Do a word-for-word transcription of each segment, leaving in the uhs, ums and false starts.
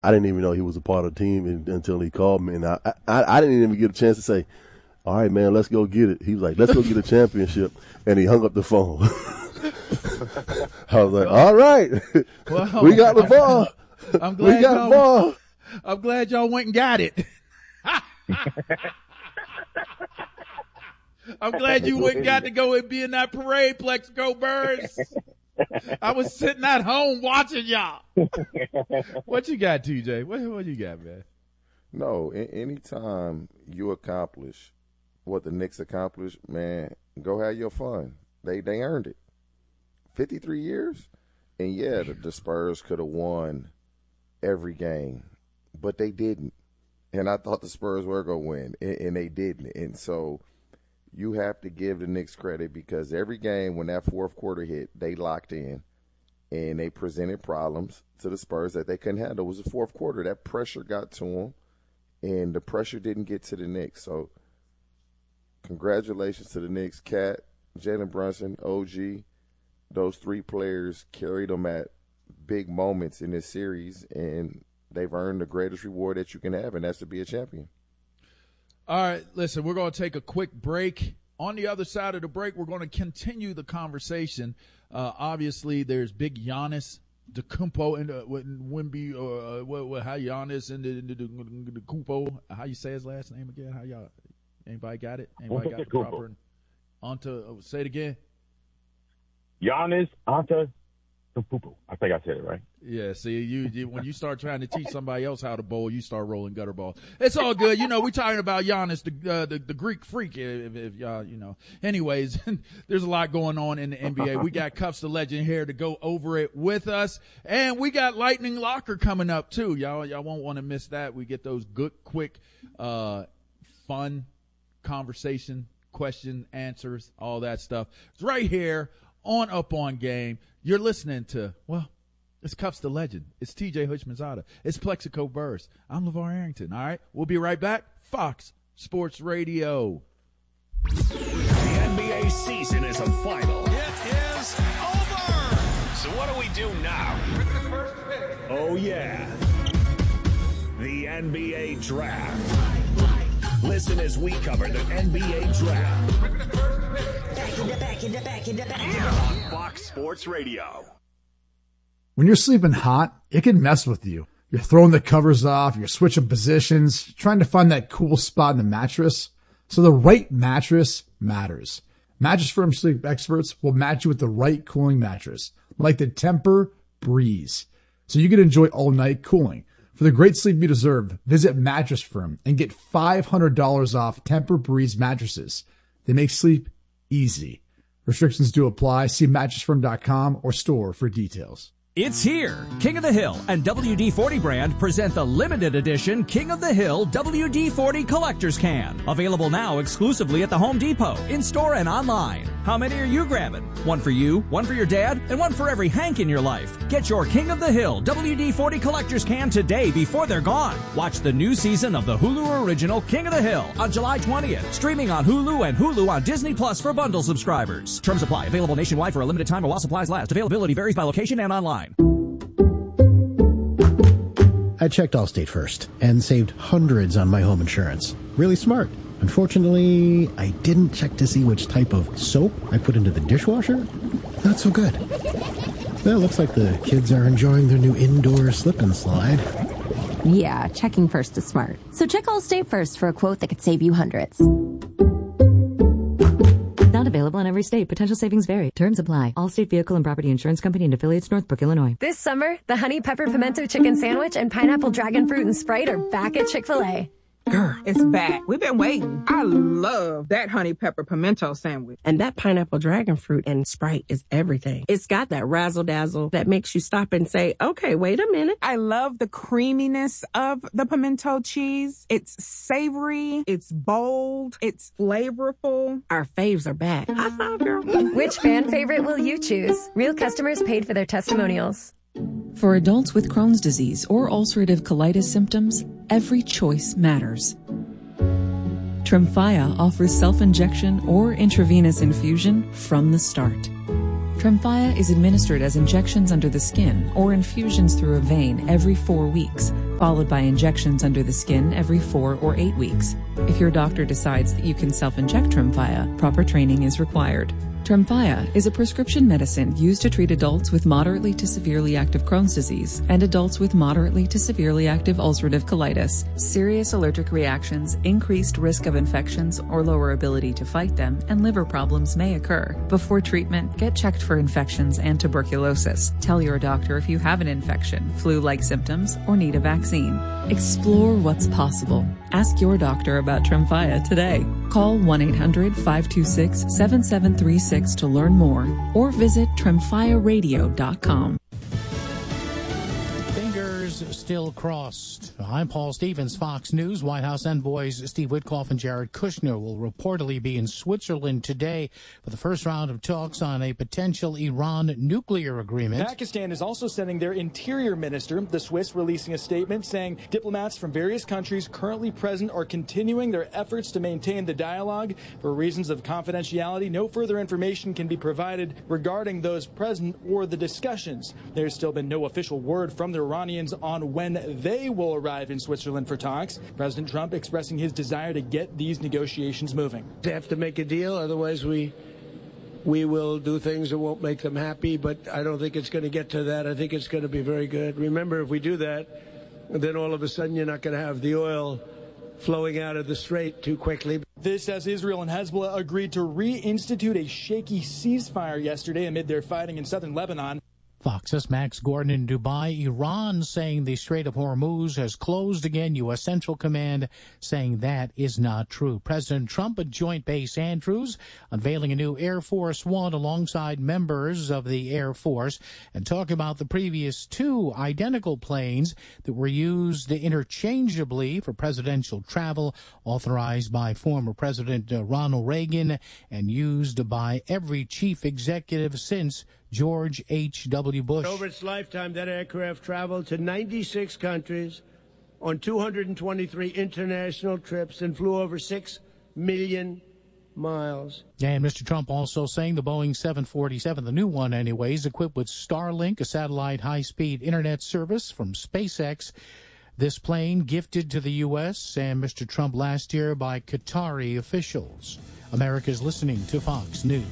I didn't even know he was a part of the team in, until he called me, and I, I I didn't even get a chance to say, "All right, man, let's go get it." He was like, "Let's go get a championship," and he hung up the phone. I was like, "All right, well, we got the ball. I'm glad we got the ball." I'm glad y'all went and got it. I'm glad you went and got to go and be in that parade, Plexico Birds. I was sitting at home watching y'all. What you got, T J? What, what you got, man? No, anytime you accomplish what the Knicks accomplished, man, go have your fun. They they earned it. fifty-three years? And, yeah, the, the Spurs could have won every game, but they didn't. And I thought the Spurs were going to win, and, and they didn't. And so you have to give the Knicks credit because every game when that fourth quarter hit, they locked in, and they presented problems to the Spurs that they couldn't handle. It was the fourth quarter. That pressure got to them, and the pressure didn't get to the Knicks. So congratulations to the Knicks. Cat, Jalen Brunson, O G, those three players carried them at big moments in this series, and they've earned the greatest reward that you can have, and that's to be a champion. All right, listen, we're going to take a quick break. On the other side of the break, we're going to continue the conversation. Uh, obviously, there's big Giannis Antetokounmpo and uh, Wemby, or uh, what, what, how Giannis and the, the, the, the Kumpo, how you say his last name again? How y'all? Anybody got it? Anybody got the proper? Anta, say it again. Giannis Antetokounmpo. I think I said it right. Yeah, see, you, you when you start trying to teach somebody else how to bowl, you start rolling gutter balls. It's all good. You know, we're talking about Giannis, the, uh, the, the Greek freak, if, if y'all, you know. Anyways, there's a lot going on in the N B A. We got Cuffs the Legend here to go over it with us. And we got Lightning Locker coming up, too. Y'all, y'all won't want to miss that. We get those good, quick, uh, fun conversation, question, answers, all that stuff. It's right here on Up On Game. You're listening to, well, it's Cuffs the Legend. It's T J Hutchmanzada. It's Plexico Burst. I'm LeVar Arrington. All right. We'll be right back. Fox Sports Radio. The N B A season is a final. It is over. So what do we do now? Oh, yeah. The N B A Draft. Listen as we cover the N B A Draft. Back in the back in the back in the back. On Fox Sports Radio. When you're sleeping hot, it can mess with you. You're throwing the covers off, you're switching positions, trying to find that cool spot in the mattress. So the right mattress matters. Mattress Firm sleep experts will match you with the right cooling mattress, like the Temper Breeze, so you can enjoy all-night cooling. For the great sleep you deserve, visit Mattress Firm and get five hundred dollars off Temper Breeze mattresses. They make sleep easy. Restrictions do apply. See mattress firm dot com or store for details. It's here. King of the Hill and W D forty brand present the limited edition King of the Hill W D forty Collector's Can. Available now exclusively at the Home Depot, in-store and online. How many are you grabbing? One for you, one for your dad, and one for every Hank in your life. Get your King of the Hill W D forty Collector's Can today before they're gone. Watch the new season of the Hulu original King of the Hill on July twentieth. Streaming on Hulu and Hulu on Disney Plus for bundle subscribers. Terms apply. Available nationwide for a limited time or while supplies last. Availability varies by location and online. I checked Allstate first and saved hundreds on my home insurance. Really smart. Unfortunately, I didn't check to see which type of soap I put into the dishwasher. Not so good. Well, looks like the kids are enjoying their new indoor slip and slide. Yeah, checking first is smart. So check Allstate first for a quote that could save you hundreds. Not available in every state. Potential savings vary. Terms apply. Allstate Vehicle and Property Insurance Company and affiliates, Northbrook, Illinois. This summer, the Honey Pepper Pimento Chicken Sandwich and Pineapple Dragon Fruit and Sprite are back at Chick-fil-A. Girl, it's back. We've been waiting. I love that honey pepper pimento sandwich. And that pineapple dragon fruit and Sprite is everything. It's got that razzle dazzle that makes you stop and say, okay, wait a minute. I love the creaminess of the pimento cheese. It's savory. It's bold. It's flavorful. Our faves are back. High five, girl. Which fan favorite will you choose? Real customers paid for their testimonials. For adults with Crohn's disease or ulcerative colitis symptoms, every choice matters. Tremfya offers self-injection or intravenous infusion from the start. Tremfya is administered as injections under the skin or infusions through a vein every four weeks, followed by injections under the skin every four or eight weeks. If your doctor decides that you can self-inject Tremfya, proper training is required. Tremfya is a prescription medicine used to treat adults with moderately to severely active Crohn's disease and adults with moderately to severely active ulcerative colitis. Serious allergic reactions, increased risk of infections or lower ability to fight them, and liver problems may occur. Before treatment, get checked for infections and tuberculosis. Tell your doctor if you have an infection, flu-like symptoms, or need a vaccine. Explore what's possible. Ask your doctor about Tremfya today. Call one eight hundred five two six seven seven three six to learn more or visit tremfya radio dot com. Fingers still crossed. I'm Paul Stevens, Fox News. White House envoys Steve Witkoff and Jared Kushner will reportedly be in Switzerland today for the first round of talks on a potential Iran nuclear agreement. Pakistan is also sending their interior minister, the Swiss, releasing a statement saying diplomats from various countries currently present are continuing their efforts to maintain the dialogue. For reasons of confidentiality, no further information can be provided regarding those present or the discussions. There's still been no official word from the Iranians on when they will arrive in Switzerland for talks. President Trump expressing his desire to get these negotiations moving. They have to make a deal, otherwise we we will do things that won't make them happy, but I don't think it's going to get to that. I think it's going to be very good. Remember, if we do that, then all of a sudden you're not going to have the oil flowing out of the strait too quickly. This as Israel and Hezbollah agreed to reinstitute a shaky ceasefire yesterday amid their fighting in southern Lebanon. Fox's Max Gordon in Dubai. Iran saying the Strait of Hormuz has closed again. U S. Central Command saying that is not true. President Trump at Joint Base Andrews unveiling a new Air Force One alongside members of the Air Force and talking about the previous two identical planes that were used interchangeably for presidential travel, authorized by former President Ronald Reagan and used by every chief executive since George H W. Bush. Over its lifetime, that aircraft traveled to ninety-six countries on two hundred twenty-three international trips and flew over six million miles. And Mister Trump also saying the Boeing seven forty-seven, the new one anyways, equipped with Starlink, a satellite high-speed internet service from SpaceX. This plane gifted to the U S and Mister Trump last year by Qatari officials. America's listening to Fox News.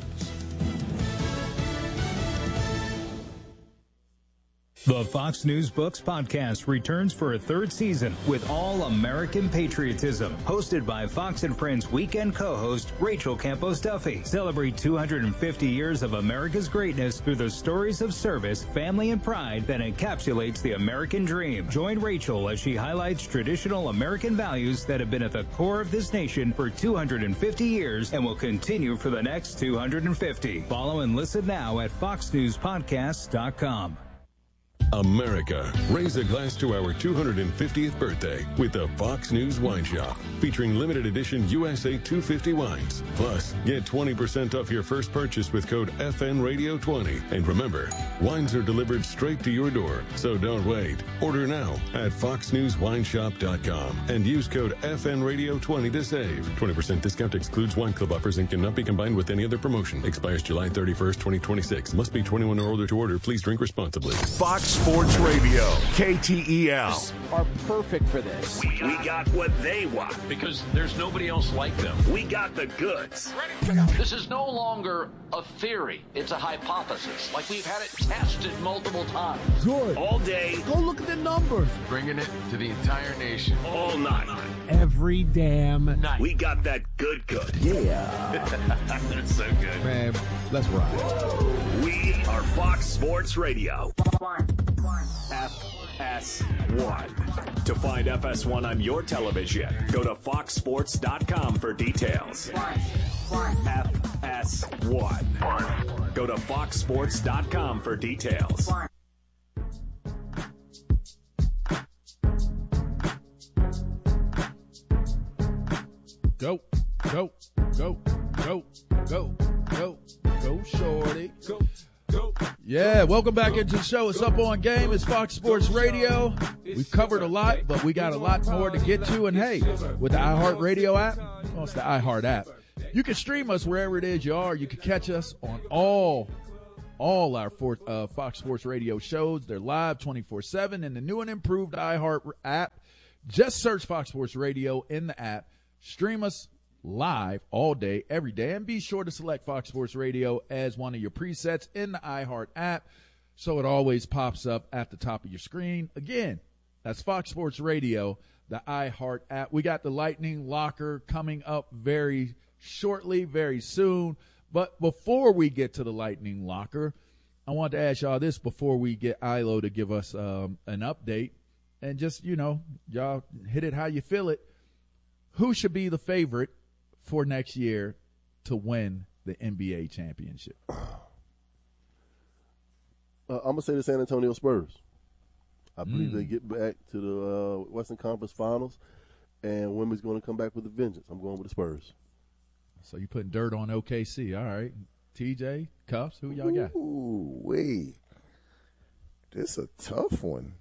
The Fox News Books podcast returns for a third season with all American patriotism. Hosted by Fox and Friends weekend co-host Rachel Campos Duffy. Celebrate two hundred fifty years of America's greatness through the stories of service, family, and pride that encapsulates the American dream. Join Rachel as she highlights traditional American values that have been at the core of this nation for two hundred fifty years and will continue for the next two hundred fifty. Follow and listen now at fox news podcasts dot com. America, raise a glass to our two hundred fiftieth birthday with the Fox News Wine Shop, featuring limited edition U S A two fifty wines. Plus, get twenty percent off your first purchase with code F N Radio twenty. And remember, wines are delivered straight to your door, so don't wait. Order now at fox news wine shop dot com and use code F N Radio twenty to save. twenty percent discount excludes wine club offers and cannot be combined with any other promotion. Expires July thirty-first, twenty twenty-six. Must be twenty-one or older to order. Please drink responsibly. Fox Sports Radio, K T E L. Are perfect for this. We, we got what they want. Because there's nobody else like them. We got the goods. This is no longer a theory. It's a hypothesis. Like we've had it tested multiple times. Good. All day. Go look at the numbers. Bringing it to the entire nation. All night. Every damn night. We got that good good. Yeah. That's so good. Man, let's ride. We are Fox Sports Radio. F S one. To find F S one on your television, go to fox sports dot com for details. F S one. Go to fox sports dot com for details. Go, go, go, go, go, go, go, shorty. Go, go. Yeah, welcome back into the show. It's Up On Game. It's Fox Sports Radio. We've covered a lot, but we got a lot more to get to. And hey, with the iHeartRadio app, well, it's the iHeart app. You can stream us wherever it is you are. You can catch us on all all our four, uh, Fox Sports Radio shows. They're live twenty-four seven in the new and improved iHeart app. Just search Fox Sports Radio in the app. Stream us live all day, every day, and be sure to select Fox Sports Radio as one of your presets in the iHeart app so it always pops up at the top of your screen. Again, that's Fox Sports Radio, the iHeart app. We got the Lightning Locker coming up very shortly, very soon. But before we get to the Lightning Locker, I want to ask y'all this before we get Ilo to give us um, an update. And just, you know, y'all hit it how you feel it. Who should be the favorite for next year to win the N B A championship? Uh, I'm going to say the San Antonio Spurs. I believe mm. they get back to the uh, Western Conference Finals, and Wemby's going to come back with a vengeance. I'm going with the Spurs. So you putting dirt on O K C. All right. T J, Cuffs, who y'all got? Ooh, wait. This a tough one.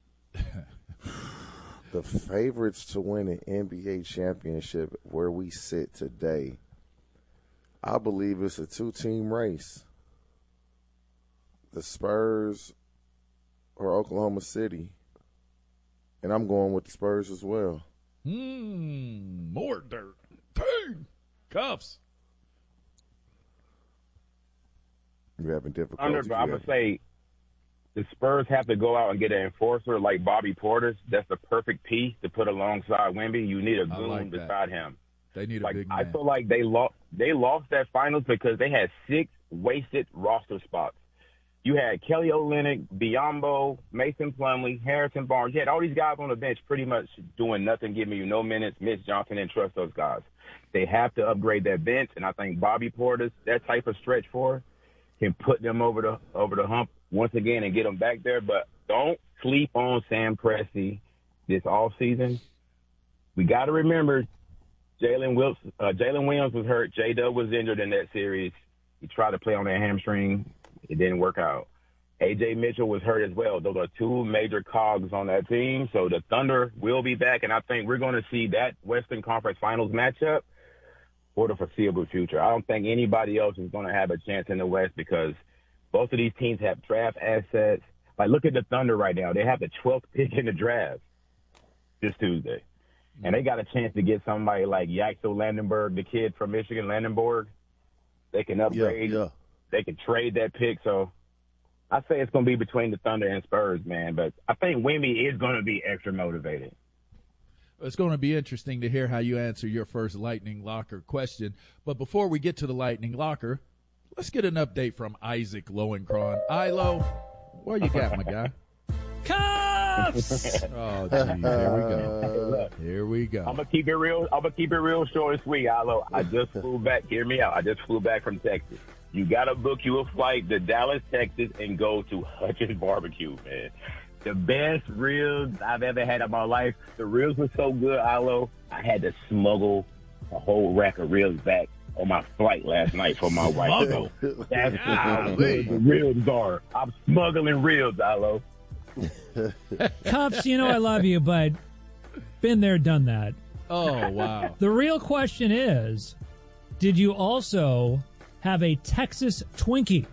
The favorites to win an N B A championship where we sit today, I believe it's a two-team race. The Spurs or Oklahoma City, and I'm going with the Spurs as well. Hmm, more dirt. Dang. Cuffs. You're having difficulty. Under, but I'm going to say the Spurs have to go out and get an enforcer like Bobby Portis. That's the perfect piece to put alongside Wemby. You need a goon like beside him. They need a like, big man. I feel like they lost, they lost that finals because they had six wasted roster spots. You had Kelly Olynyk, Biyombo, Mason Plumlee, Harrison Barnes. You had all these guys on the bench pretty much doing nothing, giving you no minutes. Mitch Johnson, and trust those guys. They have to upgrade that bench, and I think Bobby Portis, that type of stretch four, can put them over the over the hump once again and get them back there. But don't sleep on Sam Presti this offseason. We got to remember Jalen Wilson, uh, Jalen Williams was hurt. J-Dub was injured in that series. He tried to play on that hamstring. It didn't work out. A J Mitchell was hurt as well. Those are two major cogs on that team. So the Thunder will be back, and I think we're going to see that Western Conference Finals matchup for the foreseeable future. I don't think anybody else is going to have a chance in the West because both of these teams have draft assets. Like, look at the Thunder right now. They have the twelfth pick in the draft this Tuesday. And they got a chance to get somebody like Yaxel Landenberg, the kid from Michigan, Landenberg. They can upgrade. Yeah, yeah. They can trade that pick. So I say it's going to be between the Thunder and Spurs, man. But I think Wemby is going to be extra motivated. It's going to be interesting to hear how you answer your first Lightning Locker question. But before we get to the Lightning Locker, let's get an update from Isaac Lowenkron. Ilo, what you got, my guy? Cuffs! Oh, geez, here we go. Here we go. I'm gonna keep it real. I'm gonna keep it real short and sweet, Ilo. I just flew back. Hear me out. I just flew back from Texas. You gotta book you a flight to Dallas, Texas, and go to Hutchins Barbecue, man. The best ribs I've ever had in my life. The ribs were so good, Ilo. I had to smuggle a whole rack of ribs back on my flight last night for my wife. So that's how good the ribs are. I'm smuggling ribs, Ilo. Cuffs, you know I love you, but been there, done that. Oh, wow. The real question is, did you also have a Texas Twinkie?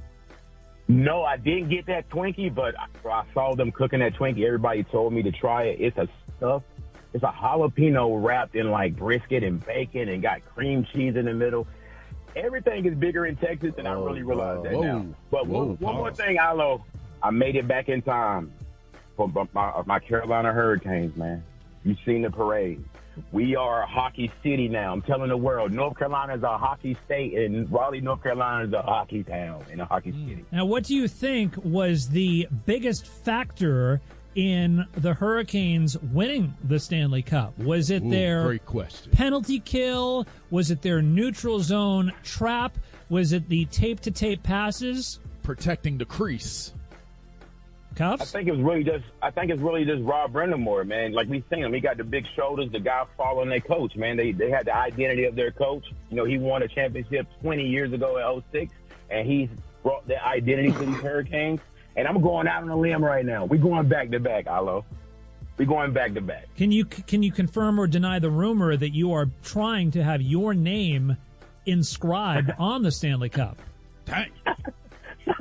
No, I didn't get that Twinkie, but I, I saw them cooking that Twinkie. Everybody told me to try it. It's a stuff. It's a jalapeno wrapped in like brisket and bacon and got cream cheese in the middle. Everything is bigger in Texas, and oh, I really realize that whoa, now. But whoa, one, one more thing, Ilo. I made it back in time for my, my Carolina Hurricanes, man. You've seen the parade. We are a hockey city now. I'm telling the world, North Carolina is a hockey state, and Raleigh, North Carolina is a hockey town and a hockey mm. city. Now, what do you think was the biggest factor in the Hurricanes winning the Stanley Cup? Was it Ooh, their great question. penalty kill? Was it their neutral zone trap? Was it the tape-to-tape passes? Protecting the crease. Cuffs? I think it was really just. I think it's really just Rob Brindamore, man. Like we seen him, he got the big shoulders. The guy following their coach, man. They they had the identity of their coach. You know, he won a championship twenty years ago at oh six, and he's brought that identity to these Hurricanes. And I'm going out on a limb right now. We're going back to back, Ilo. We're going back to back. Can you can you confirm or deny the rumor that you are trying to have your name inscribed on the Stanley Cup? Dang.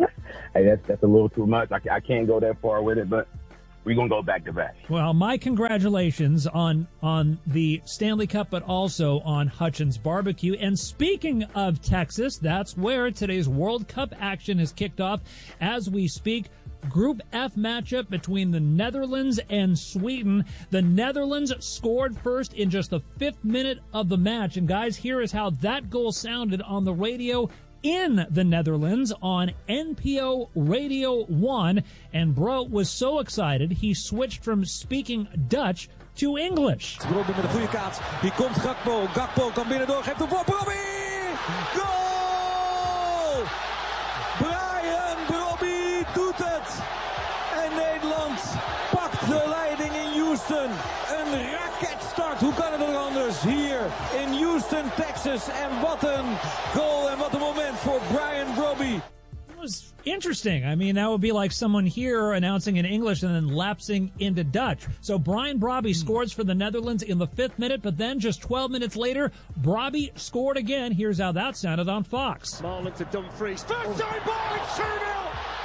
hey, that's that's a little too much. I, I can't go that far with it, but we're going to go back to back. Well, my congratulations on on the Stanley Cup, but also on Hutchins Barbecue. And speaking of Texas, that's where today's World Cup action is kicked off as we speak. Group F matchup between the Netherlands and Sweden. The Netherlands scored first in just the fifth minute of the match. And guys, here is how that goal sounded on the radio in the Netherlands on N P O Radio one. And Bro was so excited, he switched from speaking Dutch to English. Robben met een goede kaats. Hier komt Gakpo. Gakpo kan binnendoor. Geeft hem voor Brobby. Goal! Brian Brobby doet het. En Nederland pakt de leiding in Houston. Een raketstart. Hoe kan het er anders? Hier in Houston, Texas. En wat een goal en wat een moment voor Brian Brobby. It was interesting. I mean, that would be like someone here announcing in English and then lapsing into Dutch. So Brian Brobby scores for the Netherlands in the fifth minute, but then just twelve minutes later, Brobby scored again. Here's how that sounded on Fox. Marlon to Dumfries. First time ball, it's two nil.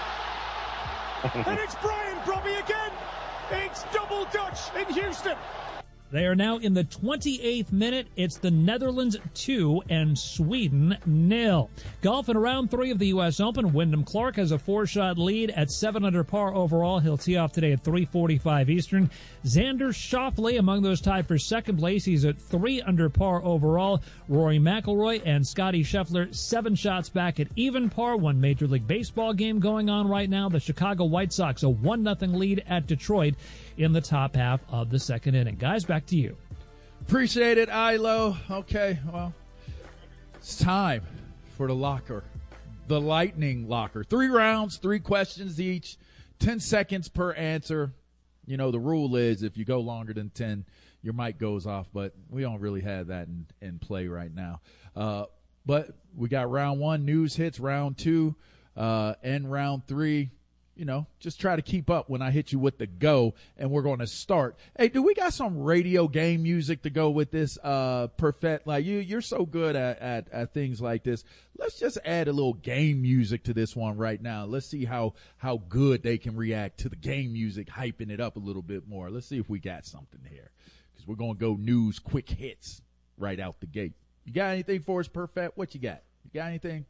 And it's Brian Brobby again. It's double Dutch in Houston. They are now in the twenty-eighth minute. It's the Netherlands two and Sweden nil. Golf in round three of the U S Open. Wyndham Clark has a four-shot lead at seven under par overall. He'll tee off today at three forty-five Eastern. Xander Schauffele among those tied for second place. He's at three under par overall. Rory McIlroy and Scotty Scheffler seven shots back at even par. One Major League Baseball game going on right now. The Chicago White Sox a one nothing lead at Detroit in the top half of the second inning. Guys, back to you. Appreciate it, Ilo. Okay, well, it's time for the locker, the lightning locker. Three rounds, three questions each, ten seconds per answer. You know, the rule is if you go longer than ten, your mic goes off, but we don't really have that in, in play right now. Uh, but we got round one, news hits, round two, uh, and round three. You know, just try to keep up when I hit you with the go, and we're going to start. Hey, do we got some radio game music to go with this? Uh, perfect. Like you, you're so good at, at, at things like this. Let's just add a little game music to this one right now. Let's see how, how good they can react to the game music, hyping it up a little bit more. Let's see if we got something here, because we're going to go news, quick hits right out the gate. You got anything for us, Perfect? What you got? You got anything?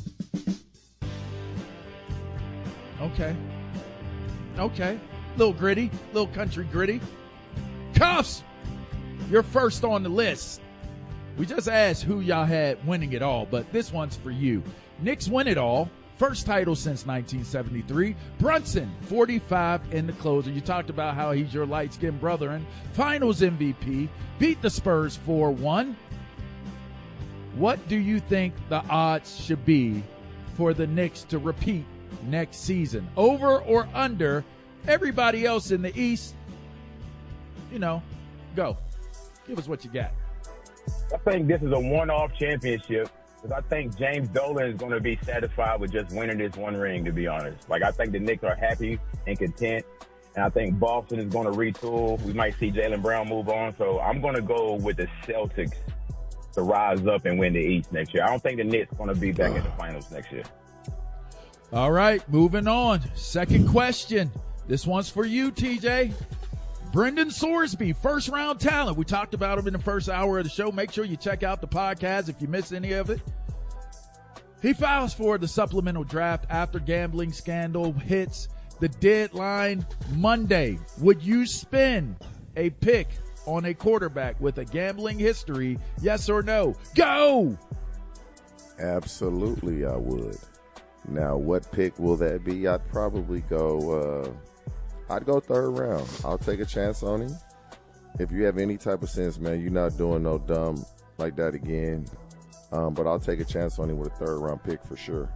Okay. Okay. Little gritty. Little country gritty. Cuffs! You're first on the list. We just asked who y'all had winning it all, but this one's for you. Knicks win it all. First title since nineteen seventy-three. Brunson, forty-five in the closer. You talked about how he's your light-skinned brother and finals M V P. Beat the Spurs four one. What do you think the odds should be for the Knicks to repeat next season? Over or under? Everybody else in the East, you know, go. Give us what you got. I think this is a one-off championship because I think James Dolan is going to be satisfied with just winning this one ring, to be honest. Like, I think the Knicks are happy and content, and I think Boston is going to retool. We might see Jaylen Brown move on, so I'm going to go with the Celtics to rise up and win the East next year. I don't think the Knicks are going to be back in the finals next year. All right, moving on. Second question. This one's for you, T J. Brendan Sorsby, first round talent. We talked about him in the first hour of the show. Make sure you check out the podcast if you missed any of it. He files for the supplemental draft after gambling scandal hits the deadline Monday. Would you spend a pick on a quarterback with a gambling history? Yes or no? Go! Absolutely, I would. Now, what pick will that be? I'd probably go, uh, I'd go third round. I'll take a chance on him. If you have any type of sense, man, you're not doing no dumb like that again. Um, but I'll take a chance on him with a third round pick for sure.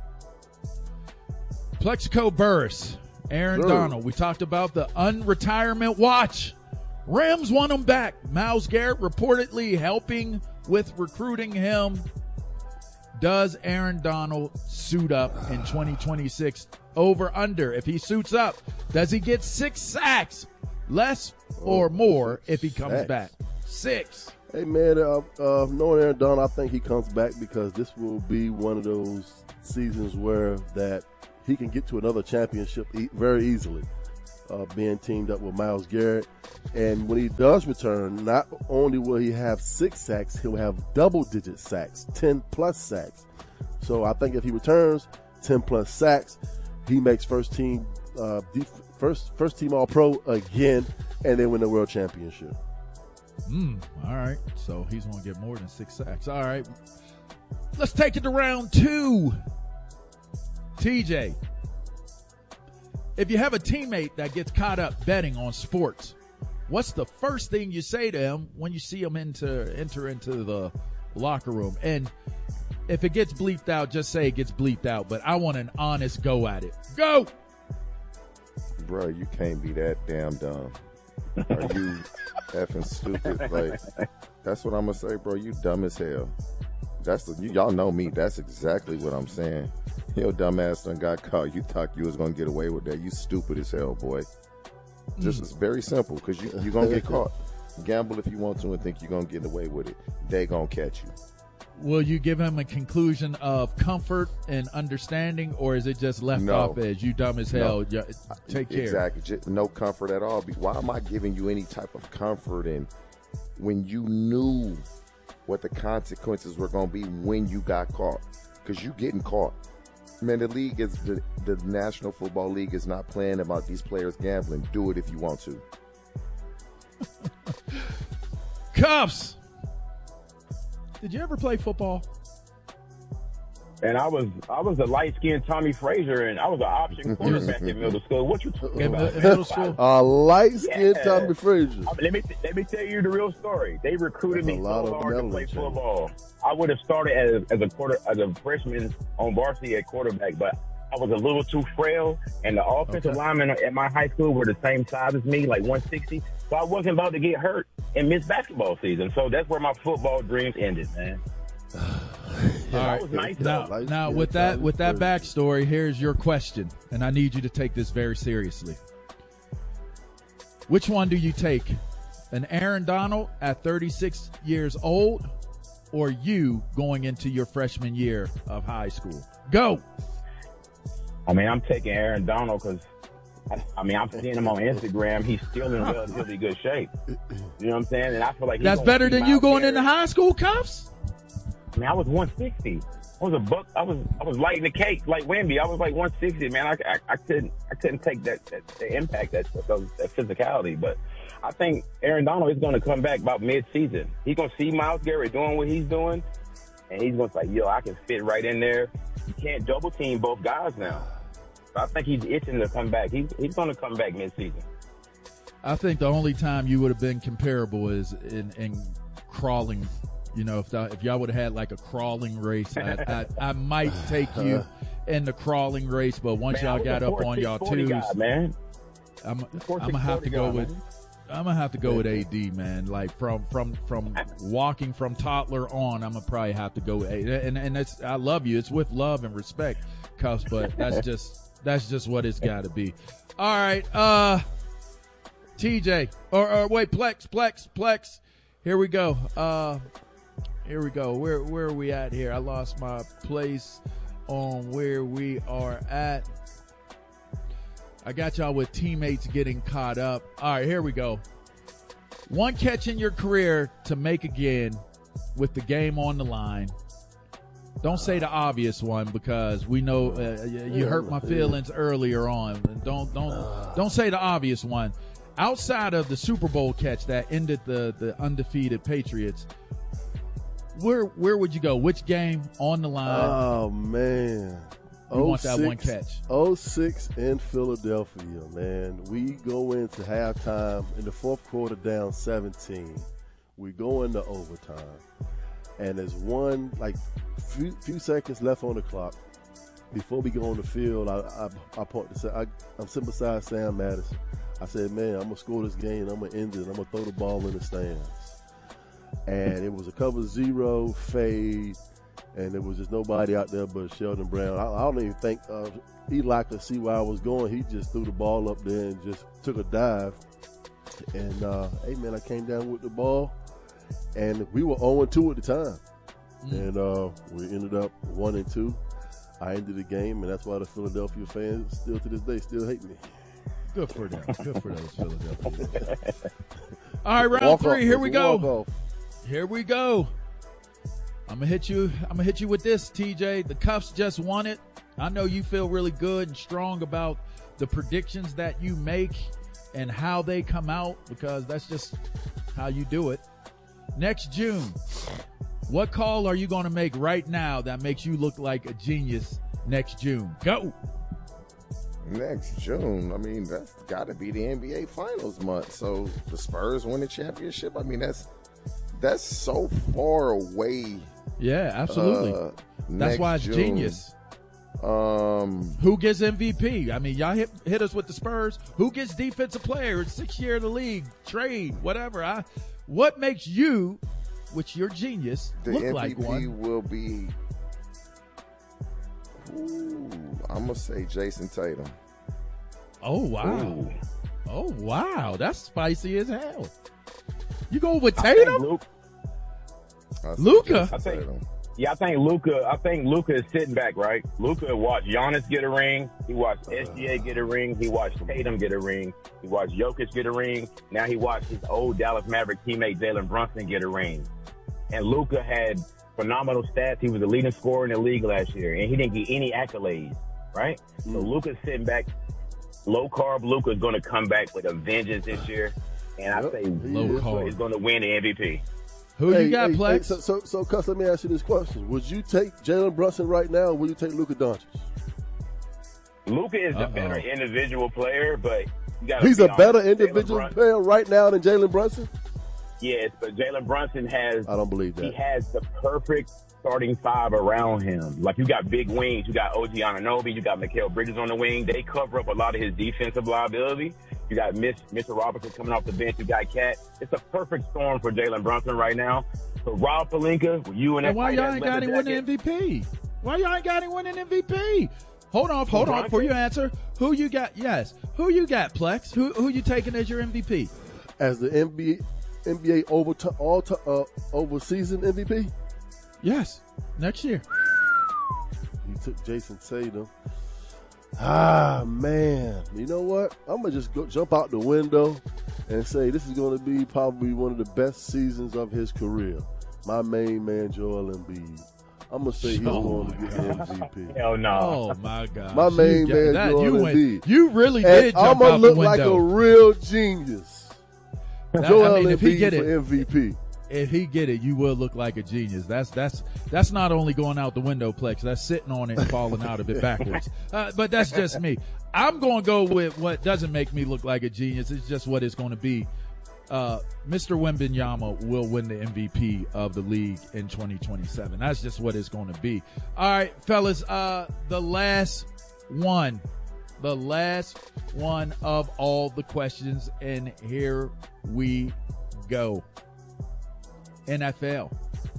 Plexico Burress, Aaron Sure. Donald. We talked about the unretirement watch. Rams want him back. Myles Garrett reportedly helping with recruiting him. Does Aaron Donald suit up in twenty twenty-six? Over, under. If he suits up, does he get six sacks? Less or more if he comes Sacks. back? Six. Hey, man, uh, uh, knowing Aaron Donald, I think he comes back because this will be one of those seasons where that he can get to another championship e- very easily, uh, being teamed up with Myles Garrett. And when he does return, not only will he have six sacks, he'll have double-digit sacks, ten-plus sacks. So I think if he returns, ten-plus sacks, he makes first team, uh, def- first first team All-Pro again, and they win the world championship. Hmm. All right. So he's going to get more than six sacks. All right. Let's take it to round two. T J, if you have a teammate that gets caught up betting on sports, what's the first thing you say to him when you see him enter, enter into the locker room? And if it gets bleeped out, just say it gets bleeped out. But I want an honest go at it. Go! Bro, you can't be that damn dumb. Are you effing stupid? Like, that's what I'm going to say, bro. You dumb as hell. That's the, you, y'all know me. That's exactly what I'm saying. Your dumb ass done got caught. You thought you was going to get away with that. You stupid as hell, boy. Just mm. It's very simple because you, you're going to get caught. Gamble if you want to and think you're going to get away with it. They going to catch you. Will you give him a conclusion of comfort and understanding, or is it just left no. off as you dumb as hell? No. Take care. Exactly. Just no comfort at all. Why am I giving you any type of comfort in when you knew what the consequences were going to be when you got caught? Because you getting caught. Man, the league is the, the National Football League is not playing about these players gambling. Do it if you want to. Cuffs. Did you ever play football? And I was I was a light skinned Tommy Frazier, and I was an option quarterback in middle school. What you talking in about? middle school? A light skinned Yeah. Tommy Frazier. I mean, let me let me tell you the real story. They recruited That's a me lot so of hard to metal play in football. I would have started as, as a quarter as a freshman on varsity at quarterback, but I was a little too frail, and the offensive Okay. linemen at my high school were the same size as me, like one sixty. So I wasn't about to get hurt and miss basketball season. So that's where my football dreams ended, man. All That right. was nice, Now, though. now with that with that backstory, here's your question, and I need you to take this very seriously. Which one do you take? An Aaron Donald at thirty-six years old, or you going into your freshman year of high school? Go. I mean, I'm taking Aaron Donald because, I, I mean, I'm seeing him on Instagram. He's still in relatively good shape. You know what I'm saying? And I feel like he's That's gonna better be than you Myles going Garrett. into high school, Cuffs? I mean, I was one sixty. I was a buck. I was I was lighting the cake like Wemby. I was like one sixty, man. I, I, I couldn't I couldn't take that, that the impact that that, that physicality. But I think Aaron Donald is going to come back about mid season. He's going to see Myles Garrett doing what he's doing, and he's going to say, "Yo, I can fit right in there." You can't double team both guys now. So I think he's itching to come back. He's he's going to come back mid season. I think the only time you would have been comparable is in, in crawling. You know, if the, if y'all would have had like a crawling race, I, I, I might take you in the crawling race. But once Man, I y'all was got a up on y'all twos, guy, man. I'm, four I'm six gonna have to forty go guy, with. man. I'm gonna have to go with A D, man. Like from from from walking from toddler on, I'm gonna probably have to go with A D. And and that's I love you. It's with love and respect, Cuffs, but that's just that's just what it's got to be. All right, uh, T J, or, or wait, Plex, Plex, Plex. Here we go. Uh, here we go. Where where are we at here? I lost my place on where we are at. I got y'all with teammates getting caught up. All right, here we go. One catch in your career to make again with the game on the line. Don't say the obvious one because we know uh, you hurt my feelings earlier on. Don't don't don't say the obvious one. Outside of the Super Bowl catch that ended the, the undefeated Patriots, where where would you go? Which game on the line? Oh man. You want that one catch. oh six in Philadelphia, man. We go into halftime in the fourth quarter down seventeen. We go into overtime. And there's one, like, few, few seconds left on the clock. Before we go on the field, I I, I point to I, I'm sitting beside Sam Madison. I said, man, I'm going to score this game. I'm going to end it. I'm going to throw the ball in the stands. And it was a cover zero fade. And there was just nobody out there but Sheldon Brown. I, I don't even think uh, Eli could see where I was going. He just threw the ball up there and just took a dive. And, uh, hey, man, I came down with the ball. And we were oh and two at the time. Mm. And uh, we ended up one and two. I ended the game, and that's why the Philadelphia fans still to this day still hate me. Good for them. Good for those Philadelphia. All right, round Walk three. off. Here It's we a go. walk off. Here we go. I'm gonna hit you. I'm gonna hit you with this, T J. The Cuffs just won it. I know you feel really good and strong about the predictions that you make and how they come out, because that's just how you do it. Next June, what call are you going to make right now that makes you look like a genius next June? Go. Next June, I mean, that's got to be the N B A Finals month. So the Spurs win the championship. I mean, that's that's so far away. Yeah, absolutely. Uh, that's why it's June. genius. Um, Who gets M V P? I mean, y'all hit hit us with the Spurs. Who gets defensive player? Sixth year of the league, trade, whatever. I, what makes you, which you're genius, the look M V P like one? will be. Ooh, I'm gonna say Jason Tatum. Oh wow! Ooh. Oh wow! That's spicy as hell. You go with I think Tatum? Luke, Luka? I think, yeah, I think Luka. I think Luka is sitting back, right? Luka watched Giannis get a ring. He watched S G A get a ring. He watched Tatum get a ring. He watched Jokic get a ring. Now he watched his old Dallas Maverick teammate Jalen Brunson get a ring. And Luka had phenomenal stats. He was the leading scorer in the league last year, and he didn't get any accolades, right? Mm. So Luka's sitting back. Low carb Luka is going to come back with a vengeance this year, and I say Luka is going to win the M V P. Who hey, you got, hey, Plex? Hey, so, so, so, Cuss, let me ask you this question: would you take Jalen Brunson right now, or would you take Luka Doncic? Luka is the Uh-oh. better individual player, but you gotta he's be a honest, better Jalen individual Brunson- player right now than Jalen Brunson. Yes, but Jalen Brunson has. I don't believe that. He has the perfect starting five around him. Like, you got big wings. You got O G Anunoby. You got Mikal Bridges on the wing. They cover up a lot of his defensive liability. You got Mitch, Mitchell Robinson coming off the bench. You got Cat. It's a perfect storm for Jalen Brunson right now. So Rob Pelinka, you and that And why tight y'all ass ain't got leather him winning M jacket- V P? Why y'all ain't got him winning M V P? Hold on, hold on before you answer. Who you got? Yes. Who you got, Plex? Who who you taking as your M V P? As the N B A, N B A over t- all t- uh, over season M V P? Yes, next year. He took Jason Tatum. Ah, man. You know what? I'm going to just go jump out the window and say this is going to be probably one of the best seasons of his career. My main man, Joel Embiid. I'm going to say he's Oh, going to get the M V P. Hell no. Oh my God. My main You man, got- that- Joel you went- Embiid. you really And did I'm jump gonna out look the like window. a real genius. That- Joel I mean, if he Embiid get for it, M V P. if he get it, you will look like a genius. That's that's that's not only going out the window, Plex. That's sitting on it and falling out of it backwards. Uh, but that's just me. I'm going to go with what doesn't make me look like a genius. It's just what it's going to be. Uh, Mister Wembanyama will win the M V P of the league in twenty twenty-seven. That's just what it's going to be. All right, fellas. Uh, the last one, the last one of all the questions, and here we go. N F L.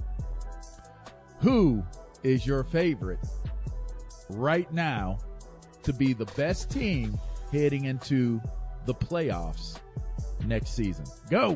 Who is your favorite right now to be the best team heading into the playoffs next season? Go.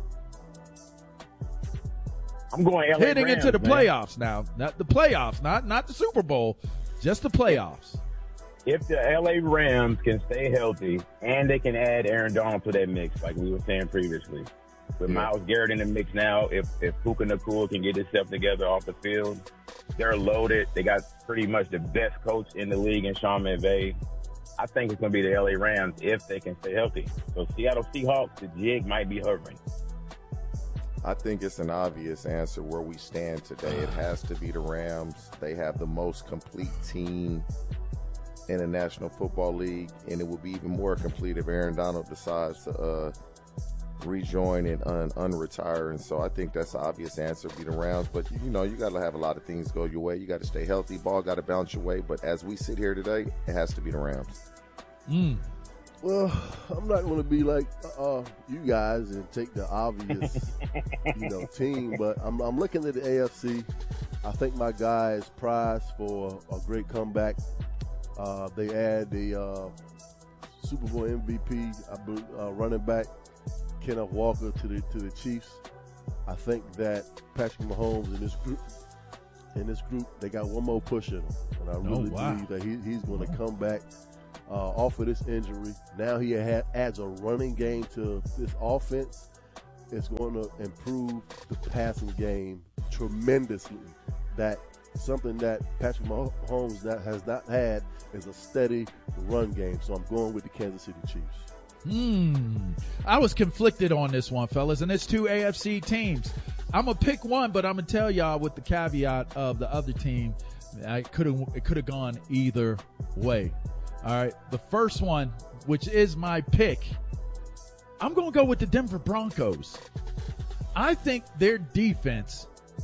I'm going L A Heading Rams, into the man. playoffs now. Not the playoffs, not not the Super Bowl, just the playoffs. If the L A Rams can stay healthy and they can add Aaron Donald to that mix, like we were saying previously, with Myles Garrett in the mix now, if if Puka Nacua can get himself together off the field, they're loaded. They got pretty much the best coach in the league in Sean McVay. I think it's going to be the L A Rams if they can stay healthy. So Seattle Seahawks, the jig might be hovering. I think it's an obvious answer where we stand today. It has to be the Rams. They have the most complete team in the National Football League, and it will be even more complete if Aaron Donald decides to uh, rejoin and un- unretire. And so I think that's the obvious answer, be the Rams. But, you know, you got to have a lot of things go your way. You got to stay healthy. Ball got to bounce your way. But as we sit here today, it has to be the Rams. Mm. Well, I'm not going to be like uh, you guys and take the obvious, you know, team. But I'm, I'm looking at the A F C. I think my guy is prized for a great comeback. Uh, they add the uh, Super Bowl M V P uh, running back Kenneth Walker to the to the Chiefs. I think that Patrick Mahomes and this group in this group, they got one more push in him. And I really oh, wow. believe that he, he's going to come back uh, off of this injury. Now he ha- adds a running game to this offense. It's going to improve the passing game tremendously. That something that Patrick Mahomes not, has not had is a steady run game. So I'm going with the Kansas City Chiefs. Hmm. I was conflicted on this one, fellas, and it's two A F C teams. I'm gonna pick one, but I'm gonna tell y'all with the caveat of the other team. I could have it could have gone either way. All right, the first one, which is my pick, I'm gonna go with the Denver Broncos. I think their defense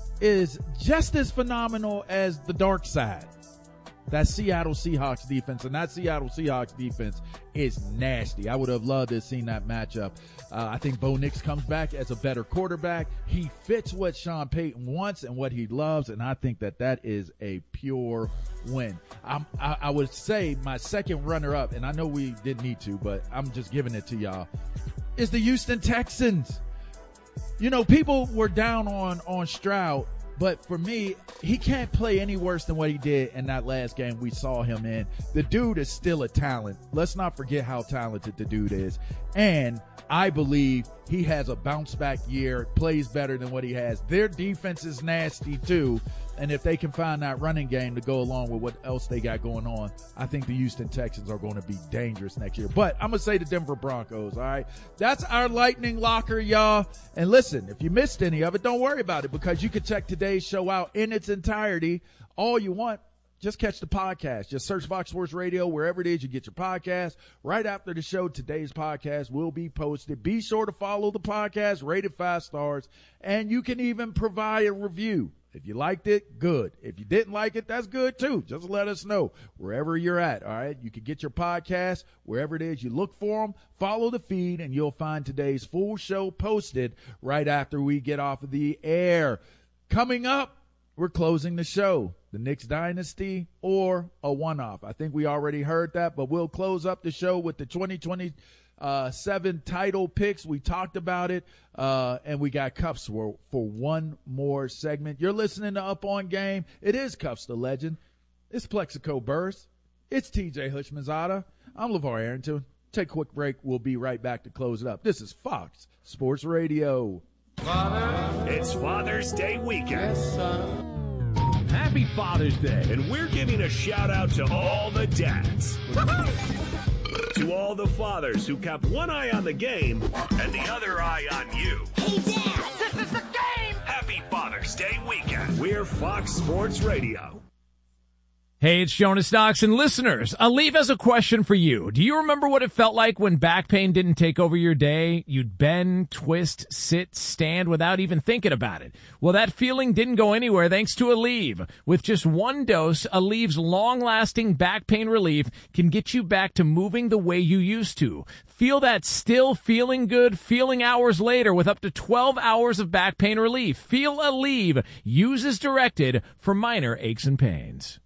is just as phenomenal as the dark side. That Seattle Seahawks defense, and that Seattle Seahawks defense is nasty. I would have loved to have seen that matchup. Uh, I think Bo Nix comes back as a better quarterback. He fits what Sean Payton wants and what he loves, and I think that that is a pure win. I'm, I, I would say my second runner-up, and I know we didn't need to, but I'm just giving it to y'all, is the Houston Texans. You know, people were down on, on Stroud. But for me, he can't play any worse than what he did in that last game we saw him in. The dude is still a talent. Let's not forget how talented the dude is. And I believe he has a bounce back year, plays better than what he has. Their defense is nasty too. And if they can find that running game to go along with what else they got going on, I think the Houston Texans are going to be dangerous next year. But I'm going to say the Denver Broncos, all right? That's our lightning locker, y'all. And listen, if you missed any of it, don't worry about it, because you can check today's show out in its entirety all you want. Just catch the podcast. Just search Fox Sports Radio wherever it is you get your podcast. Right after the show, today's podcast will be posted. Be sure to follow the podcast, rate it five stars, and you can even provide a review. If you liked it, good. If you didn't like it, that's good too. Just let us know wherever you're at. All right. You can get your podcast wherever it is you look for them. Follow the feed and you'll find today's full show posted right after we get off of the air. Coming up, we're closing the show. The Knicks dynasty or a one-off. I think we already heard that, but we'll close up the show with the twenty twenty-seven title picks. We talked about it, uh, and we got Cuffs for, for one more segment. You're listening to Up On Game. It is Cuffs the Legend. It's Plexico Burst. It's T J Hushmanzada. I'm LeVar Arrington. Take a quick break. We'll be right back to close it up. This is Fox Sports Radio. Father. It's Father's Day weekend. Yes, son. Happy Father's Day. And we're giving a shout out to all the dads. To all the fathers who kept one eye on the game and the other eye on you. Hey, Dad, this is the game! Happy Father's Day weekend. We're Fox Sports Radio. Hey, it's Jonas Knox, and listeners, Aleve has a question for you. Do you remember what it felt like when back pain didn't take over your day? You'd bend, twist, sit, stand without even thinking about it. Well, that feeling didn't go anywhere thanks to Aleve. With just one dose, Aleve's long-lasting back pain relief can get you back to moving the way you used to. Feel that still feeling good feeling hours later with up to twelve hours of back pain relief. Feel Aleve. Use as directed for minor aches and pains.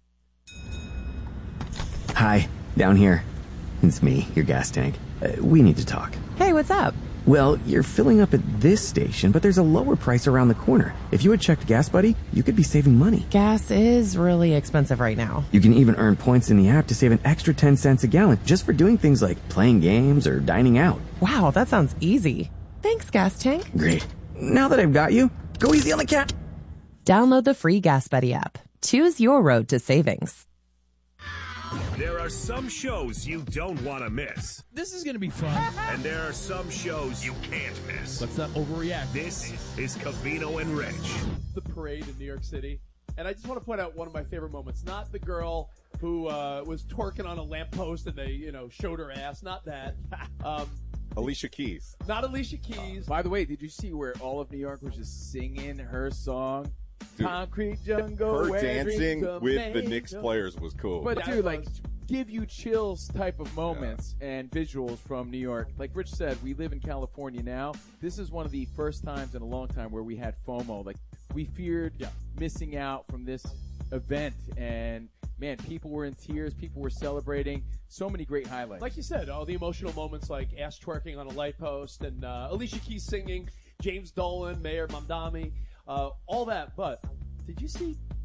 Hi, down here. It's me, your gas tank. Uh, we need to talk. Hey, what's up? Well, you're filling up at this station, but there's a lower price around the corner. If you had checked Gas Buddy, you could be saving money. Gas is really expensive right now. You can even earn points in the app to save an extra ten cents a gallon just for doing things like playing games or dining out. Wow, that sounds easy. Thanks, Gas Tank. Great. Now that I've got you, go easy on the cat. Download the free Gas Buddy app. Choose your road to savings. There are some shows you don't want to miss. This is going to be fun. And there are some shows you can't miss. Let's not overreact. This is Covino and Rich. The parade in New York City. And I just want to point out one of my favorite moments. Not the girl who uh, was twerking on a lamppost and they, you know, showed her ass. Not that. Um, Alicia Keys. Not Alicia Keys. By the way, did you see where all of New York was just singing her song? Dude, Concrete jungle. her dancing with the Knicks players was cool. But dude, like, give you chills type of moments yeah. and visuals from New York. Like Rich said, we live in California now. This is one of the first times in a long time where we had FOMO. Like, we feared yeah. missing out from this event, and man, people were in tears. People were celebrating. So many great highlights. Like you said, all the emotional moments, like ass twerking on a light post, and uh, Alicia Keys singing, James Dolan, Mayor Mamdani. Uh, all that, but did you see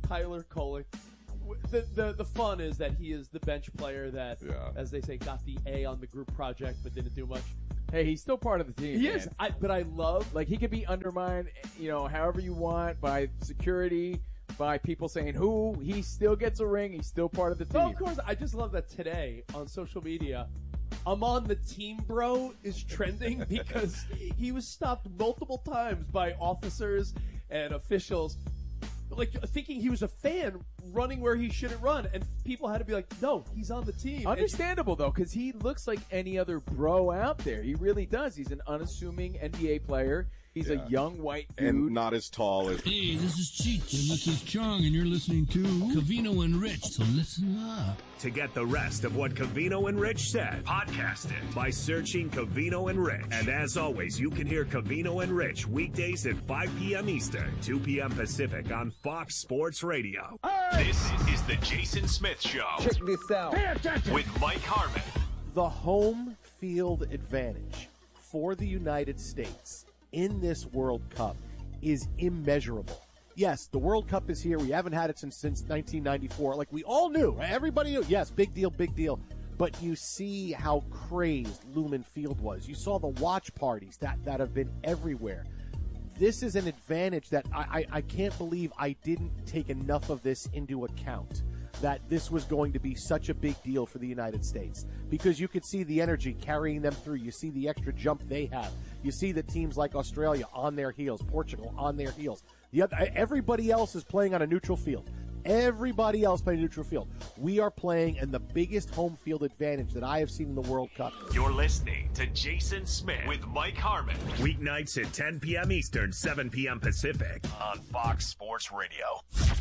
Tyler Kolek. The, the the fun is that he is the bench player that, Yeah. as they say, got the A on the group project but didn't do much. Hey, he's still part of the team. He man. is, I, but I love Like, he could be undermined, you know, however you want, by security, by people saying who. He still gets a ring. He's still part of the team. Well, of course, I just love that today on social media, I'm on the team, bro, is trending because he was stopped multiple times by officers and officials, like thinking he was a fan running where he shouldn't run, and people had to be like, no, he's on the team. Understandable, though, because he looks like any other bro out there. He really does. He's an unassuming N B A player. He's Yeah. a young white dude. And not as tall as. Hey, this is Cheech, and this is Chong, and you're listening to Covino and Rich, so listen up. To get the rest of what Covino and Rich said, podcast it by searching Covino and Rich. And as always, you can hear Covino and Rich weekdays at five p.m. Eastern, two p.m. Pacific on Fox Sports Radio. This is the Jason Smith Show. Check this out. With Mike Harmon. The home field advantage for the United States in this World Cup is immeasurable. Yes, the World Cup is here. We haven't had it since since nineteen ninety-four. Like we all knew, right? Everybody knew. Yes, big deal, big deal. But you see how crazed Lumen Field was. You saw the watch parties that, that have been everywhere. This is an advantage that I, I, I can't believe I didn't take enough of this into account, that this was going to be such a big deal for the United States, because you could see the energy carrying them through. You see the extra jump they have. You see the teams like Australia on their heels, Portugal on their heels. The other, everybody else is playing on a neutral field. Everybody else playing neutral field. We are playing in the biggest home field advantage that I have seen in the World Cup. You're listening to Jason Smith with Mike Harmon. Weeknights at ten p.m. Eastern, seven p.m. Pacific on Fox Sports Radio.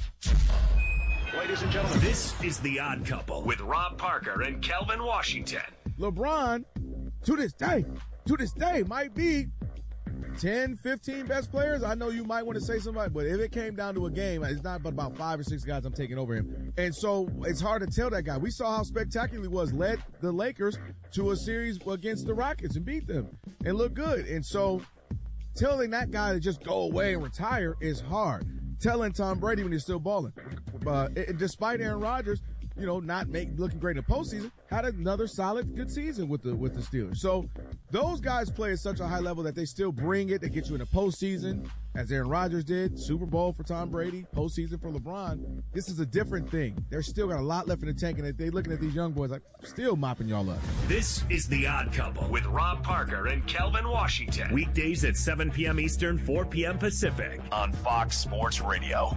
Ladies and gentlemen, this is The Odd Couple with Rob Parker and Kelvin Washington. LeBron, to this day, to this day, might be ten, fifteen best players. I know you might want to say somebody, but if it came down to a game, it's not but about five or six guys I'm taking over him. And so it's hard to tell that guy. We saw how spectacular he was, led the Lakers to a series against the Rockets and beat them and look good. And so telling that guy to just go away and retire is hard. Telling Tom Brady when he's still balling. Uh, it, despite Aaron Rodgers, you know, not make, looking great in the postseason, had another solid, good season with the with the Steelers. So those guys play at such a high level that they still bring it. They get you in the postseason, as Aaron Rodgers did, Super Bowl for Tom Brady, postseason for LeBron. This is a different thing. They're still got a lot left in the tank, and they're looking at these young boys like, still mopping y'all up. This is The Odd Couple with Rob Parker and Kelvin Washington. Weekdays at seven p.m. Eastern, four p.m. Pacific on Fox Sports Radio.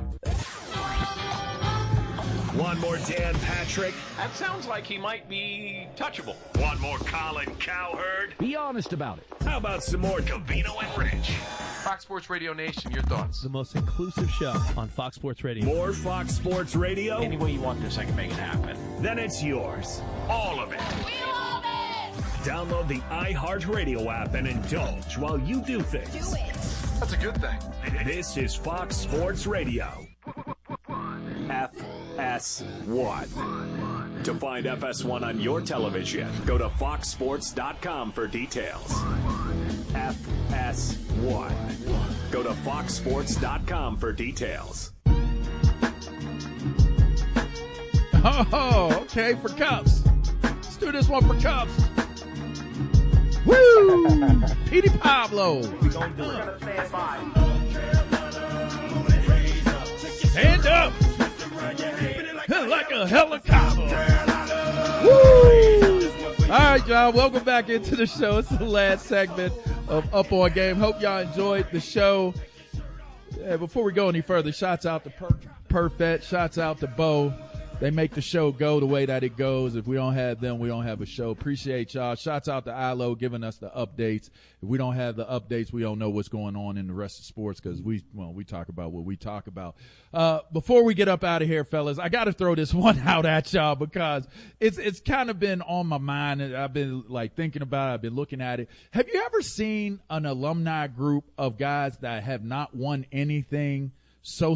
One more Dan Patrick. That sounds like he might be touchable. One more Colin Cowherd. Be honest about it. How about some more Covino and Rich? Fox Sports Radio Nation, your thoughts? The most inclusive show on Fox Sports Radio. More Fox Sports Radio? Any way you want this, I can make it happen. Then it's yours. All of it. We love it! Download the iHeartRadio app and indulge while you do things. Do it. That's a good thing. This is Fox Sports Radio. F S one. To find F S one on your television, go to fox sports dot com for details. F S one. Go to fox sports dot com for details. Oh, okay, for cups. Let's do this one for cups. Woo! Petey Pablo. We gonna do it. Stand up. Like a helicopter. Woo! All right, y'all. Welcome back into the show. It's the last segment of Up On Game. Hope y'all enjoyed the show. Yeah, before we go any further, shouts out to per- Perfect. Shouts out to Bo. They make the show go the way that it goes. If we don't have them, we don't have a show. Appreciate y'all. Shouts out to I L O giving us the updates. If we don't have the updates, we don't know what's going on in the rest of sports because we, well, we talk about what we talk about. Uh, before we get up out of here, fellas, I got to throw this one out at y'all because it's, it's kind of been on my mind and I've been like thinking about it. I've been looking at it. Have you ever seen an alumni group of guys that have not won anything so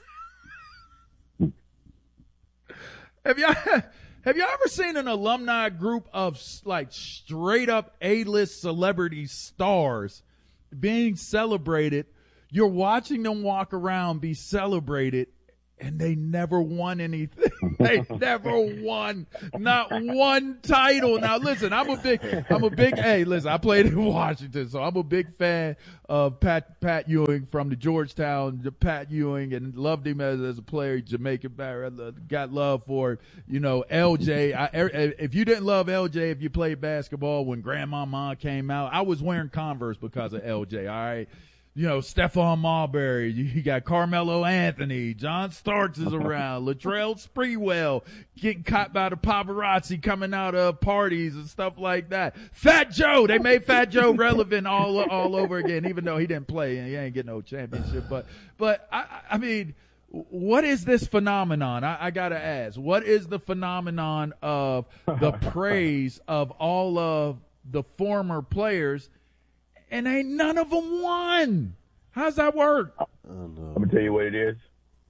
Have y'all, have y'all ever seen an alumni group of like straight up A-list celebrity stars being celebrated? You're watching them walk around, be celebrated, and they never won anything. They never won not one title. Now listen, I'm a big, I'm a big, hey, listen, I played in Washington, so I'm a big fan of Pat, Pat Ewing from the Georgetown, the Pat Ewing, and loved him as, as a player, Jamaican player. Got love for him. You know, L J, I, if you didn't love L J, if you played basketball when Grandmama came out, I was wearing Converse because of L J, all right? You know, Stephon Marbury, you got Carmelo Anthony, John Starks is around, Latrell Sprewell getting caught by the paparazzi coming out of parties and stuff like that. Fat Joe, they made Fat Joe relevant all all over again, even though he didn't play and he ain't getting no championship. But, but I, I mean, what is this phenomenon? I, I gotta ask, what is the phenomenon of the praise of all of the former players? And ain't none of them won. How's that work? I'm gonna tell you what it is.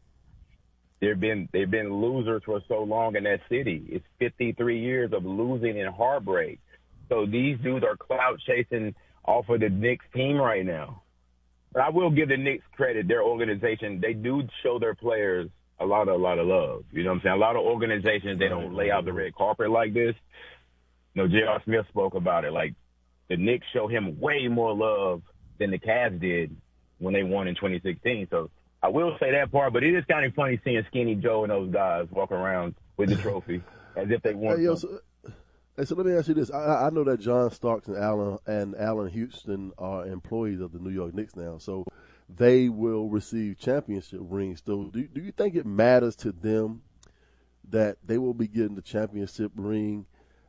They've been they've been losers for so long in that city. It's fifty-three years of losing and heartbreak. So these dudes are clout chasing off of the Knicks team right now. But I will give the Knicks credit. Their organization, they do show their players a lot of a lot of love. You know what I'm saying? A lot of organizations, they don't lay out the red carpet like this. You know, J R. Smith spoke about it. Like, the Knicks show him way more love than the Cavs did when they won in twenty sixteen. So I will say that part, but it is kind of funny seeing Skinny Joe and those guys walk around with the trophy as if they won. Hey, yo, so, hey, so let me ask you this. I, I know that John Starks and Allen and Allen Houston are employees of the New York Knicks now, so they will receive championship rings. So do, do you think it matters to them that they will be getting the championship ring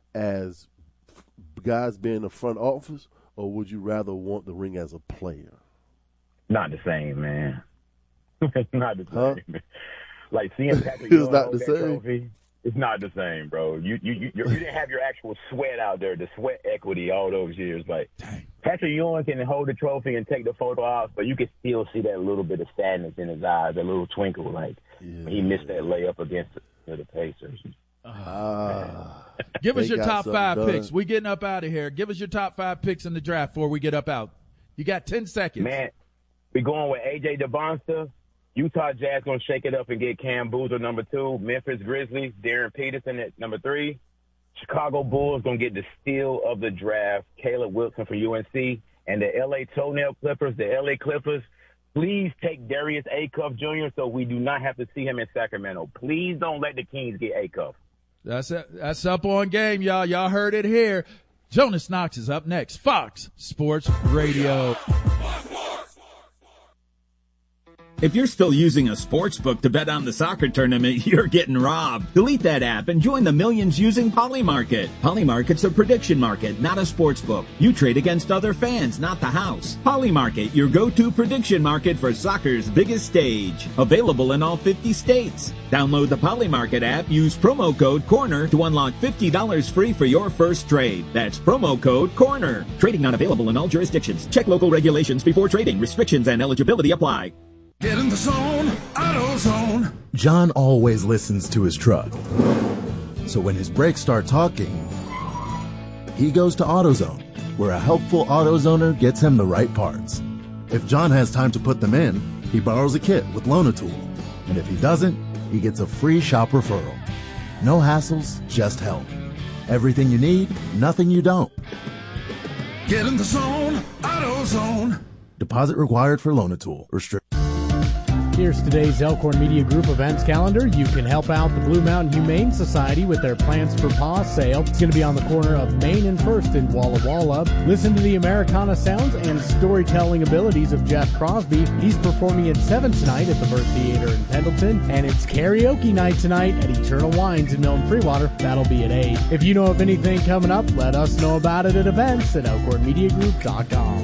as guys being in the front office, or would you rather want the ring as a player? Not the same, man. It's not the Huh? same. Like seeing Patrick It's Ewing not hold the that same. trophy, it's not the same, bro. You you you, you didn't have your actual sweat out there, the sweat equity all those years. Like Patrick Ewing can hold the trophy and take the photo off, but you can still see that little bit of sadness in his eyes, that little twinkle, like when he missed that layup against the, you know, the Pacers. Ah. Give us They your got top something five done. picks. We getting up out of here. Give us your top five picks in the draft before we get up out. You got ten seconds. Man, we going with A J DeBonsta. Utah Jazz going to shake it up and get Cam Boozer, number two. Memphis Grizzlies, Darren Peterson at number three. Chicago Bulls going to get the steal of the draft, Caleb Wilson from U N C. And the L A Toenail Clippers, the L A Clippers, please take Darius Acuff Junior so we do not have to see him in Sacramento. Please don't let the Kings get Acuff. That's it. That's up on game, y'all. Y'all heard it here. Jonas Knox is up next. Fox Sports Radio. If you're still using a sports book to bet on the soccer tournament, you're getting robbed. Delete that app and join the millions using Polymarket. Polymarket's a prediction market, not a sports book. You trade against other fans, not the house. Polymarket, your go-to prediction market for soccer's biggest stage. Available in all fifty states. Download the Polymarket app, use promo code CORNER to unlock fifty dollars free for your first trade. That's promo code CORNER. Trading not available in all jurisdictions. Check local regulations before trading. Restrictions and eligibility apply. Get in the zone, AutoZone. John always listens to his truck. So when his brakes start talking, he goes to AutoZone, where a helpful AutoZoner gets him the right parts. If John has time to put them in, he borrows a kit with Loan-A-Tool. And if he doesn't, he gets a free shop referral. No hassles, just help. Everything you need, nothing you don't. Get in the zone, AutoZone. Deposit required for Loan-A-Tool. Restrict. Here's today's Elkhorn Media Group events calendar. You can help out the Blue Mountain Humane Society with their Plants for Paws sale. It's going to be on the corner of Main and First in Walla Walla. Listen to the Americana sounds and storytelling abilities of Jeff Crosby. He's performing at seven tonight at the Burt Theater in Pendleton. And it's karaoke night tonight at Eternal Wines in Milton Freewater. That'll be at eight. If you know of anything coming up, let us know about it at events at elkhorn media group dot com.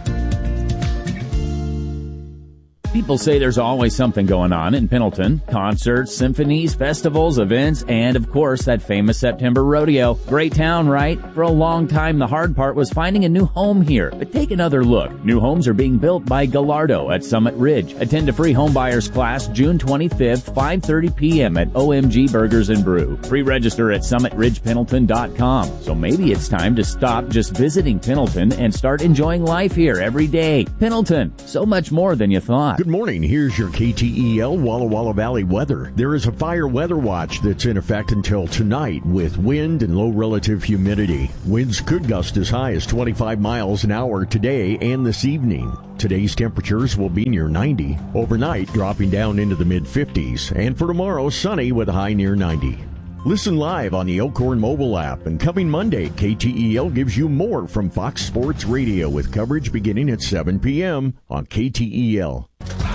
People say there's always something going on in Pendleton. Concerts, symphonies, festivals, events, and of course that famous September rodeo. Great town, right? For a long time, the hard part was finding a new home here. But take another look. New homes are being built by Gallardo at Summit Ridge. Attend a free homebuyers class June twenty-fifth, five thirty p.m. at O M G Burgers and Brew. Pre-register at summit ridge pendleton dot com. So maybe it's time to stop just visiting Pendleton and start enjoying life here every day. Pendleton, so much more than you thought. Good morning. Here's your K T E L Walla Walla Valley weather. There is a fire weather watch that's in effect until tonight with wind and low relative humidity. Winds could gust as high as twenty-five miles an hour today and this evening. Today's temperatures will be near ninety. Overnight, dropping down into the mid fifties. And for tomorrow, sunny with a high near ninety. Listen live on the Elkhorn mobile app, and coming Monday, K T E L gives you more from Fox Sports Radio with coverage beginning at seven p.m. on K T E L.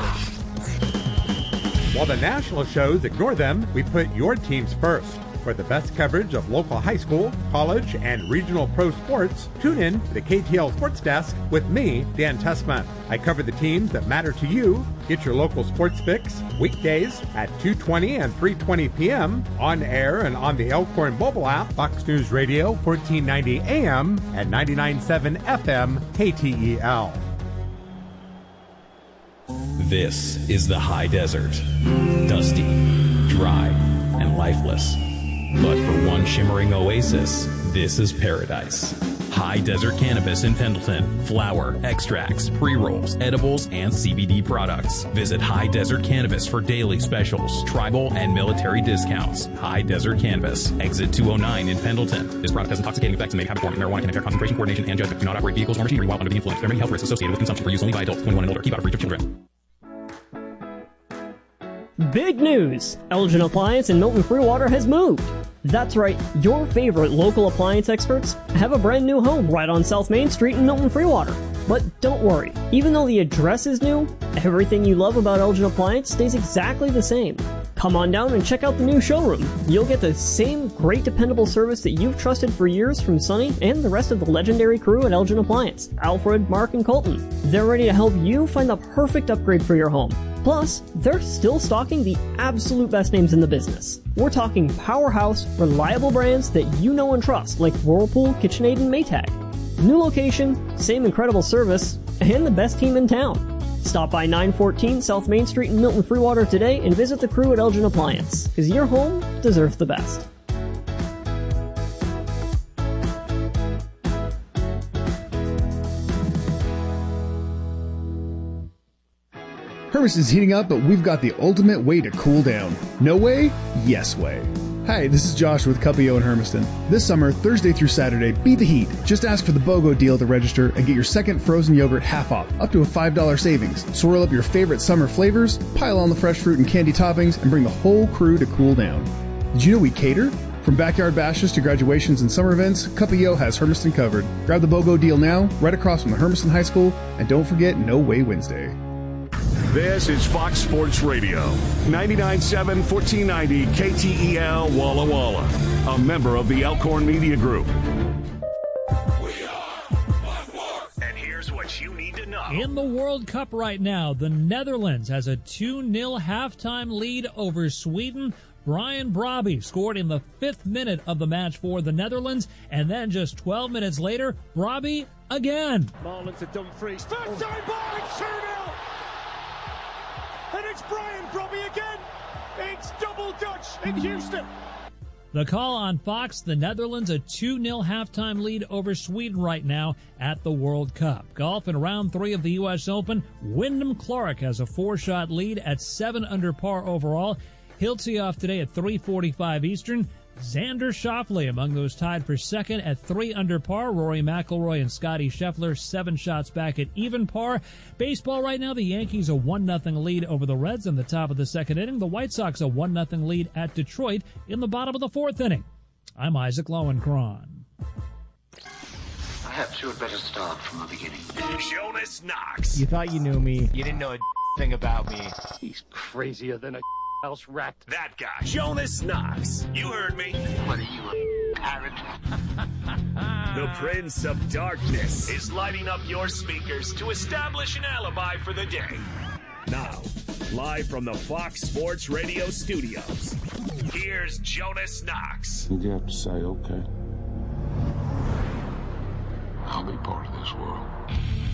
While the national shows ignore them, we put your teams first. For the best coverage of local high school, college, and regional pro sports, tune in to the K T L Sports Desk with me, Dan Tessman. I cover the teams that matter to you. Get your local sports fix weekdays at two twenty and three twenty p.m. on air and on the Elkhorn mobile app, Fox News Radio, fourteen ninety A M and ninety-nine point seven F M K T E L. This is the high desert. Dusty, dry, and lifeless. But for one shimmering oasis, this is paradise. High Desert Cannabis in Pendleton. Flower, extracts, pre-rolls, edibles, and C B D products. Visit High Desert Cannabis for daily specials, tribal, and military discounts. High Desert Cannabis. Exit two oh nine in Pendleton. This product has intoxicating effects and may have habit-forming. Marijuana can impair concentration, coordination, and judgment. Do not operate vehicles or machinery while under the influence. There are many health risks associated with consumption for use only by adults twenty-one and older. Keep out of reach of children. Big news! Elgin Appliance in Milton Freewater has moved. That's right, your favorite local appliance experts have a brand new home right on South Main Street in Milton Freewater. But don't worry, even though the address is new, everything you love about Elgin Appliance stays exactly the same. Come on down and check out the new showroom. You'll get the same great dependable service that you've trusted for years from Sonny and the rest of the legendary crew at Elgin Appliance, Alfred, Mark, and Colton. They're ready to help you find the perfect upgrade for your home. Plus, they're still stocking the absolute best names in the business. We're talking powerhouse, reliable brands that you know and trust, like Whirlpool, KitchenAid, and Maytag. New location, same incredible service, and the best team in town. Stop by nine fourteen South Main Street in Milton Freewater today and visit the crew at Elgin Appliance, because your home deserves the best. Hermiston's heating up, but we've got the ultimate way to cool down. No way? Yes way. Hi, this is Josh with Cuppio in Hermiston. This summer, Thursday through Saturday, beat the heat. Just ask for the BOGO deal at the register and get your second frozen yogurt half off, up to a five dollars savings. Swirl up your favorite summer flavors, pile on the fresh fruit and candy toppings, and bring the whole crew to cool down. Did you know we cater? From backyard bashes to graduations and summer events, Cuppio has Hermiston covered. Grab the BOGO deal now, right across from the Hermiston High School, and don't forget No Way Wednesday. This is Fox Sports Radio, ninety-nine point seven, fourteen ninety K T E L Walla Walla, a member of the Elkhorn Media Group. And here's what you need to know. In the World Cup right now, the Netherlands has a two nil halftime lead over Sweden. Brian Brobby scored in the fifth minute of the match for the Netherlands, and then just twelve minutes later, Brobby again. Marlon to Dumfries. First time ball, it's two nil! And it's Brian Brobby again. It's double Dutch in Houston. The call on Fox, the Netherlands a two nil halftime lead over Sweden right now at the World Cup. Golf in round three of the U S Open, Wyndham Clark has a four-shot lead at seven under par overall. He'll tee off today at three forty-five Eastern. Xander Schauffele among those tied for second at three under par. Rory McIlroy and Scotty Scheffler seven shots back at even par. Baseball right now, the Yankees a one nothing lead over the Reds in the top of the second inning. The White Sox a one nothing lead at Detroit in the bottom of the fourth inning. I'm Isaac Lowenkron. Perhaps you had better start from the beginning. Jonas Knox. You thought you knew me. You didn't know a thing about me. He's crazier than a house rat. That guy, Jonas Knox. You heard me. What are you, a parrot? The Prince of Darkness is lighting up your speakers to establish an alibi for the day. Now, live from the Fox Sports Radio studios, here's Jonas Knox. You have to say, okay, I'll be part of this world.